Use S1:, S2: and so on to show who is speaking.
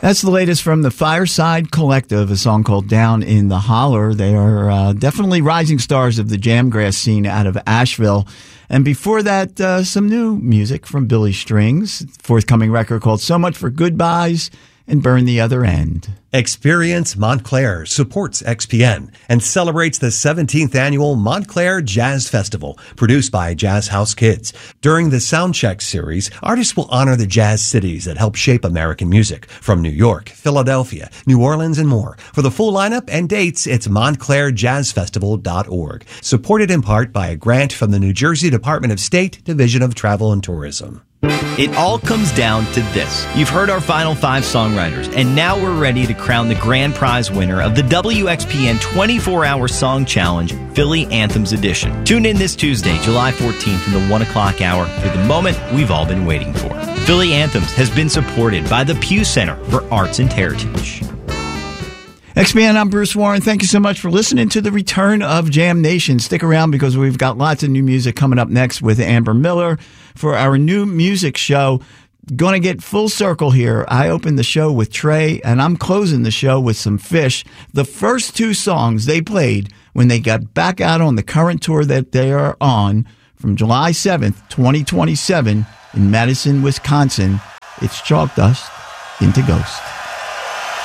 S1: That's the latest from the Fireside Collective, a song called Down in the Holler. They are definitely rising stars of the jamgrass scene out of Asheville. And before that, some new music from Billy Strings, forthcoming record called So Much for Goodbyes and Burn the Other End.
S2: Experience Montclair supports XPN and celebrates the 17th annual Montclair Jazz Festival, produced by Jazz House Kids. During the Soundcheck series, artists will honor the jazz cities that help shape American music, from New York, Philadelphia, New Orleans, and more. For the full lineup and dates, it's MontclairJazzFestival.org, supported in part by a grant from the New Jersey Department of State, Division of Travel and Tourism.
S3: It all comes down to this. You've heard our final 5 songwriters, and now we're ready to crown the grand prize winner of the WXPN 24-hour Song Challenge, Philly Anthems Edition. Tune in this Tuesday, July 14th in the 1 o'clock hour for the moment we've all been waiting for. Philly Anthems has been supported by the Pew Center for Arts and Heritage.
S1: XPN, I'm Bruce Warren. Thank you so much for listening to the return of Jam Nation. Stick around because we've got lots of new music coming up next with Amber Miller for our new music show. Going to get full circle here. I opened the show with Trey, and I'm closing the show with some Fish. The first 2 songs they played when they got back out on the current tour that they are on from July 7th, 2027 in Madison, Wisconsin. It's Chalk Dust into Ghost.